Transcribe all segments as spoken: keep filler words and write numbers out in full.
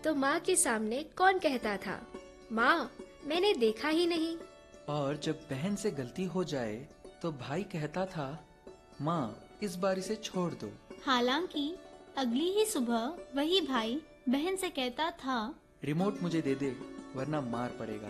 तो माँ के सामने कौन कहता था, माँ मैंने देखा ही नहीं। और जब बहन से गलती हो जाए तो भाई कहता था, माँ इस बार इसे छोड़ दो। हालांकि अगली ही सुबह वही भाई बहन से कहता था, रिमोट मुझे दे दे वरना मार पड़ेगा।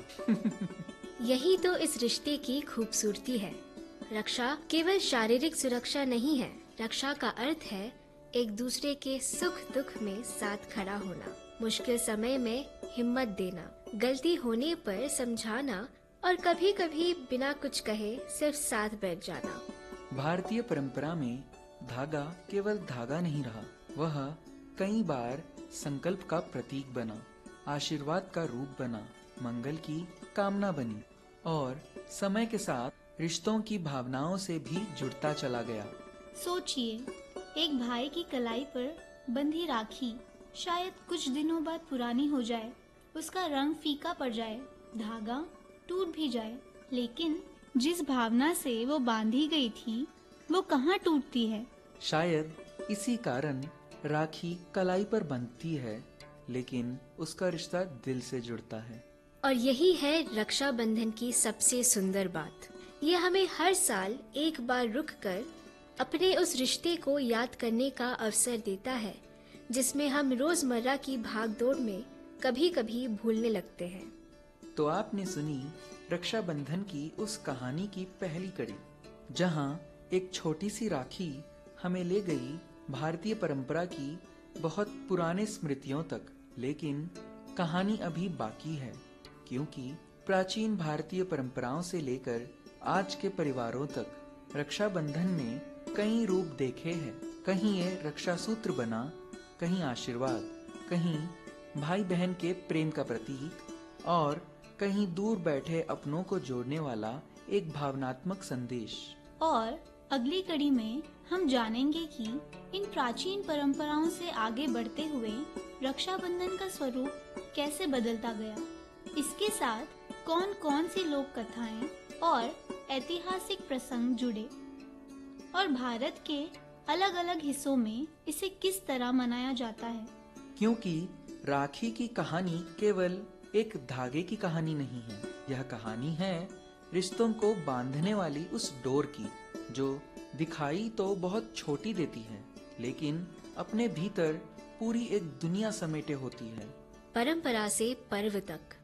यही तो इस रिश्ते की खूबसूरती है। रक्षा केवल शारीरिक सुरक्षा नहीं है, रक्षा का अर्थ है एक दूसरे के सुख दुख में साथ खड़ा होना, मुश्किल समय में हिम्मत देना, गलती होने पर समझाना और कभी कभी बिना कुछ कहे सिर्फ साथ बैठ जाना। भारतीय परंपरा में धागा केवल धागा नहीं रहा, वह कई बार संकल्प का प्रतीक बना, आशीर्वाद का रूप बना, मंगल की कामना बनी और समय के साथ रिश्तों की भावनाओं से भी जुड़ता चला गया। सोचिए, एक भाई की कलाई पर बंधी राखी शायद कुछ दिनों बाद पुरानी हो जाए, उसका रंग फीका पड़ जाए, धागा टूट भी जाए, लेकिन जिस भावना से वो बांधी गई थी वो कहाँ टूटती है। शायद इसी कारण राखी कलाई पर बंधती है, लेकिन उसका रिश्ता दिल से जुड़ता है। और यही है रक्षाबंधन की सबसे सुंदर बात। ये हमें हर साल एक बार रुककर अपने उस रिश्ते को याद करने का अवसर देता है, जिसमें हम रोजमर्रा की भागदौड़ में कभी कभी भूलने लगते हैं। तो आपने सुनी रक्षाबंधन की उस कहानी की पहली कड़ी, जहां एक छोटी सी राखी हमें ले गई भारतीय परंपरा की बहुत पुराने स्मृतियों तक। लेकिन कहानी अभी बाकी है, क्योंकि प्राचीन भारतीय परंपराओं से लेकर आज के परिवारों तक रक्षाबंधन ने कई रूप देखे हैं। कहीं ये रक्षा सूत्र बना, कहीं आशीर्वाद, कहीं भाई बहन के प्रेम का प्रतीक और कहीं दूर बैठे अपनों को जोड़ने वाला एक भावनात्मक संदेश। और अगली कड़ी में हम जानेंगे कि इन प्राचीन परंपराओं से आगे बढ़ते हुए रक्षाबंधन का स्वरूप कैसे बदलता गया। इसके साथ कौन कौन सी लोक कथाएं और ऐतिहासिक प्रसंग जुड़े और भारत के अलग अलग हिस्सों में इसे किस तरह मनाया जाता है। क्योंकि राखी की कहानी केवल एक धागे की कहानी नहीं है, यह कहानी है रिश्तों को बांधने वाली उस डोर की, जो दिखाई तो बहुत छोटी देती है, लेकिन अपने भीतर पूरी एक दुनिया समेटे होती है। परंपरा से पर्व तक।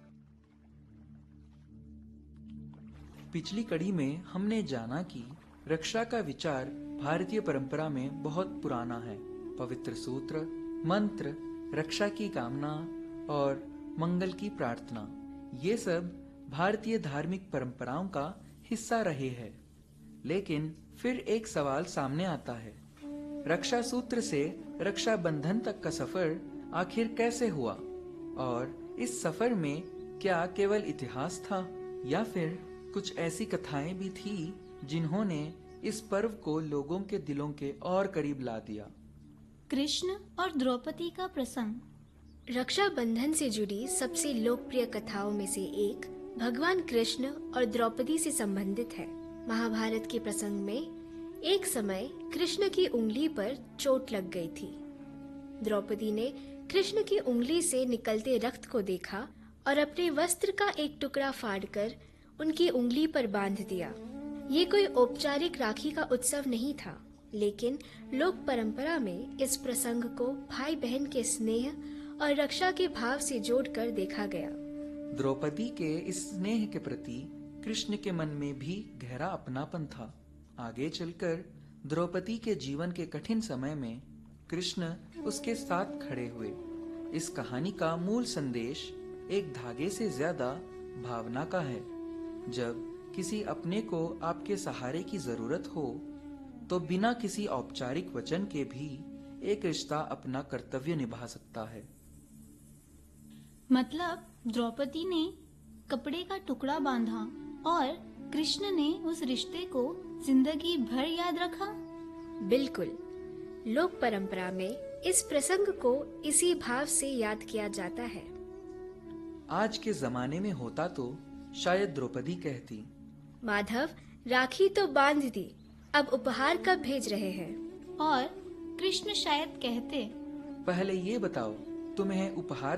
पिछली कड़ी में हमने जाना कि रक्षा का विचार भारतीय परंपरा में बहुत पुराना है। पवित्र सूत्र, मंत्र, रक्षा की कामना और मंगल की प्रार्थना, ये सब भारतीय धार्मिक परंपराओं का हिस्सा रहे हैं। लेकिन फिर एक सवाल सामने आता है, रक्षा सूत्र से रक्षा बंधन तक का सफर आखिर कैसे हुआ? और इस सफर में क्या केवल इतिहास था या फिर कुछ ऐसी कथाएं भी थी जिन्होंने इस पर्व को लोगों के दिलों के और करीब ला दिया? कृष्ण और द्रौपदी का प्रसंग। रक्षाबंधन से जुड़ी सबसे लोकप्रिय कथाओं में से एक भगवान कृष्ण और द्रौपदी से संबंधित है। महाभारत के प्रसंग में एक समय कृष्ण की उंगली पर चोट लग गई थी। द्रौपदी ने कृष्ण की उंगली से निकलते रक्त को देखा और अपने वस्त्र का एक टुकड़ा फाड़कर उनकी उंगली पर बांध दिया। ये कोई औपचारिक राखी का उत्सव नहीं था, लेकिन लोक परंपरा में इस प्रसंग को भाई बहन के स्नेह और रक्षा के भाव से जोड़कर देखा गया। द्रौपदी के इस स्नेह के प्रति कृष्ण के मन में भी गहरा अपनापन था। आगे चलकर द्रौपदी के जीवन के कठिन समय में कृष्ण उसके साथ खड़े हुए। इस कहानी का मूल संदेश एक धागे से ज्यादा भावना का है। जब किसी अपने को आपके सहारे की जरूरत हो, तो बिना किसी औपचारिक वचन के भी एक रिश्ता अपना कर्तव्य निभा सकता है। मतलब द्रौपदी ने कपड़े का टुकड़ा बांधा और कृष्ण ने उस रिश्ते को जिंदगी भर याद रखा। बिल्कुल, लोक परंपरा में इस प्रसंग को इसी भाव से याद किया जाता है। आज के जमाने में होता तो शायद द्रौपदी कहती, माधव राखी तो बांध दी, अब उपहार कब भेज रहे हैं? और कृष्ण शायद कहते, पहले ये बताओ तुम्हें उपहार